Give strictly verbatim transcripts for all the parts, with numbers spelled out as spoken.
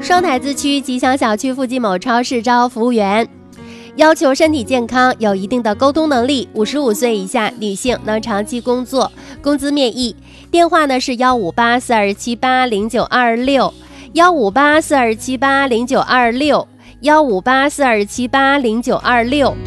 双台子区吉祥小区附近某超市招服务员，要求身体健康，有一定的沟通能力，五十五岁以下女性能长期工作，工资面议。电话呢是幺五八四二七八零九二六，幺五八四二七八零九二六，幺五八四二七八零九二六。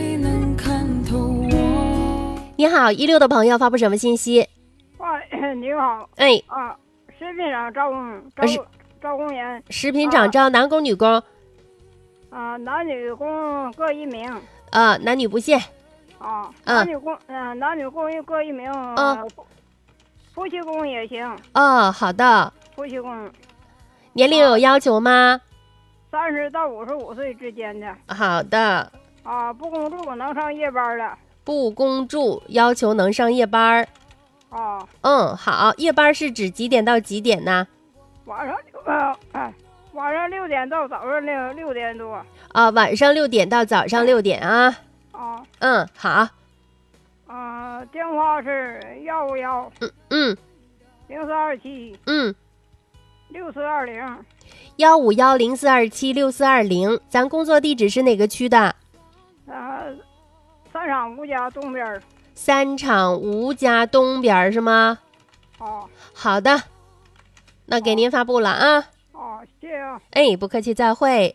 你好，一六的朋友发布什么信息？ 喂，你好。 哎， 啊，食品厂招工招招工人。 食品厂招男工女工？ 啊，男女工各一名。 啊，男女不限。 啊，男女工，嗯、呃，男女工各一名。 啊， 夫妻工也行。 哦，好的。 夫妻工。 年龄有要求吗？ 三十到五十五岁之间的。 好的。 啊，不工作能上夜班的。 不工作要求能上夜班。 哦。 嗯，好，夜班是指几点到几点呢？ 晚上六呃，哎，晚上六点到早上六六点多。 啊，晚上六点到早上六点啊。 啊。 嗯，好。 啊，电话是幺五幺。 嗯嗯。 零四二七。 嗯。 六四二零。 幺五幺零四二七六四二零。咱工作地址是哪个区的？ 啊，三厂吴家东边。 三厂吴家东边是吗？ 哦。 好的，那给您发布了啊。 哦，谢谢啊。 哎，不客气，再会。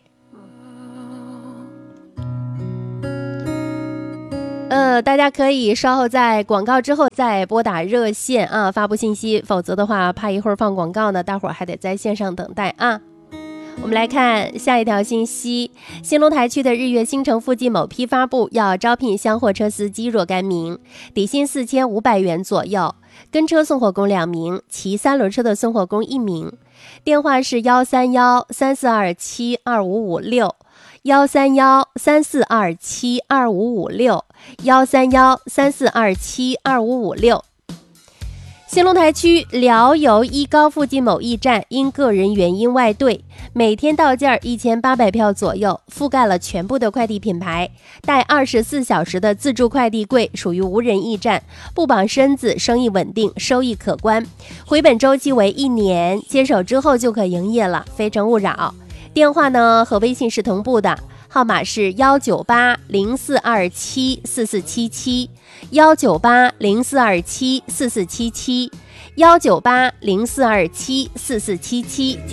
呃，大家可以稍后在广告之后再拨打热线啊，发布信息，否则的话，怕一会儿放广告呢，大伙儿还得在线上等待啊。我们来看下一条信息，兴隆台区的日月新城附近某批发部要招聘厢货车司机若干名，底薪四千五百元左右，跟车送货工两名，骑三轮车的送货工一名。电话是幺三幺三四二七二五五六，幺三幺三四二七二五五六，幺三幺三四二七二五五六。兴隆台区辽油一高附近某驿站因个人原因外兑，每天到件一千八百票左右，覆盖了全部的快递品牌，带二十四小时的自助快递柜，属于无人驿站，不绑身子，生意稳定，收益可观，回本周期为一年，接手之后就可营业了，非诚勿扰。电话呢和微信是同步的，号码是幺九八零四二七四四七七，幺九八零四二七四四七七，幺九八零四二七四四七七。